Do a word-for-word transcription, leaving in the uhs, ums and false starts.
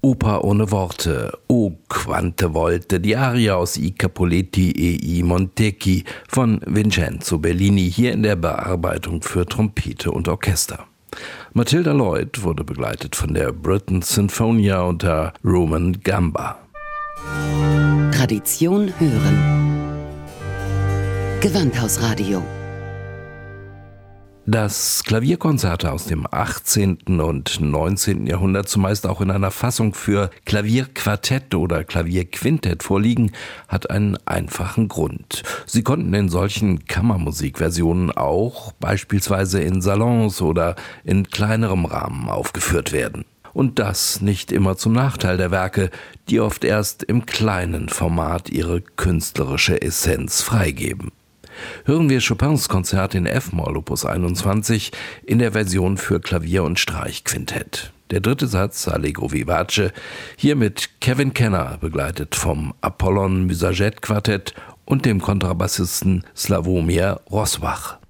Oper ohne Worte, O quante volte, die Aria aus I Capuletti e I Montecchi von Vincenzo Bellini, hier in der Bearbeitung für Trompete und Orchester. Matilda Lloyd wurde begleitet von der Britten Sinfonia unter Roman Gamba. Tradition hören. Gewandhausradio. Dass Klavierkonzerte aus dem achtzehnten und neunzehnten Jahrhundert zumeist auch in einer Fassung für Klavierquartett oder Klavierquintett vorliegen, hat einen einfachen Grund. Sie konnten in solchen Kammermusikversionen auch beispielsweise in Salons oder in kleinerem Rahmen aufgeführt werden. Und das nicht immer zum Nachteil der Werke, die oft erst im kleinen Format ihre künstlerische Essenz freigeben. Hören wir Chopins Konzert in F-Moll Opus einundzwanzig in der Version für Klavier und Streichquintett. Der dritte Satz, Allegro vivace, hier mit Kevin Kenner, begleitet vom Apollon Musaget Quartett und dem Kontrabassisten Slawomir Rozwach.